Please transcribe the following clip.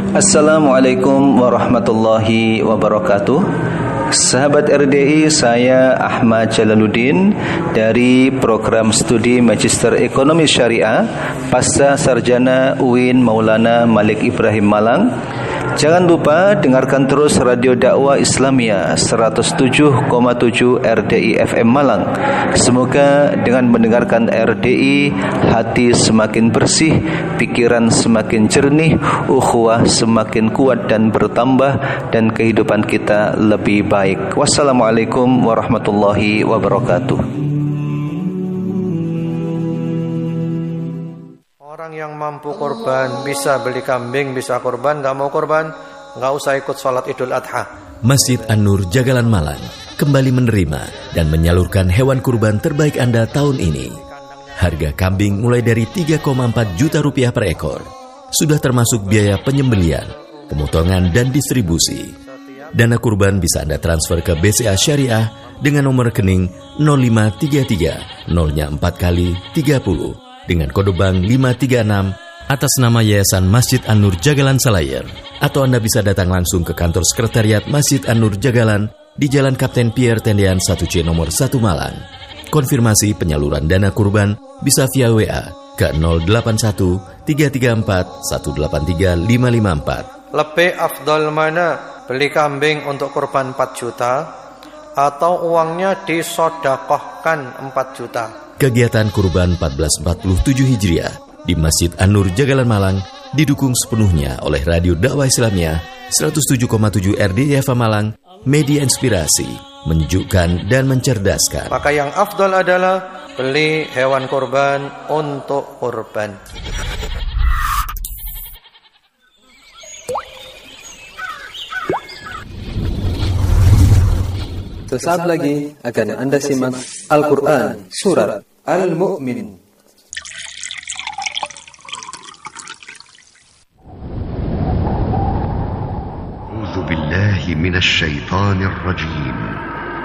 Assalamualaikum warahmatullahi wabarakatuh. Sahabat RDI, saya Ahmad Jalaluddin dari program studi Magister Ekonomi Syariah Pasca Sarjana UIN Maulana Malik Ibrahim Malang. Jangan lupa dengarkan terus Radio Dakwah Islamiyah 107,7 RDI FM Malang. Semoga dengan mendengarkan RDI, hati semakin bersih, pikiran semakin jernih, ukhuwah semakin kuat dan bertambah, dan kehidupan kita lebih baik. Wassalamualaikum warahmatullahi wabarakatuh. Orang yang mampu korban, bisa beli kambing, bisa korban, gak mau korban, gak usah ikut sholat Idul Adha. Masjid An-Nur Jagalan Malang kembali menerima dan menyalurkan hewan kurban terbaik Anda tahun ini. Harga kambing mulai dari 3,4 juta rupiah per ekor. Sudah termasuk biaya penyembelian, pemotongan dan distribusi. Dana kurban bisa Anda transfer ke BCA Syariah dengan nomor rekening 0533 0-4 kali 30 dengan kode bank 536 atas nama Yayasan Masjid An-Nur Jagalan Selayar. Atau Anda bisa datang langsung ke kantor sekretariat Masjid An-Nur Jagalan di Jalan Kapten Pierre Tendean 1C nomor 1 Malang. Konfirmasi penyaluran dana kurban bisa via WA ke 081 334 183 554. Lebih afdal mana, beli kambing untuk kurban 4 juta atau uangnya disodakohkan 4 juta? Kegiatan kurban 1447 Hijriah di Masjid An-Nur Jagalan Malang didukung sepenuhnya oleh Radio Dakwah Islamiyah 107,7 RDI FM Malang, media inspirasi, menyejukkan dan mencerdaskan. Maka yang afdal adalah beli hewan kurban untuk kurban. Sesaat lagi akan Anda simak Al-Quran Surat Al-Mu'min. A'udzu billahi minasy syaithanir rajim.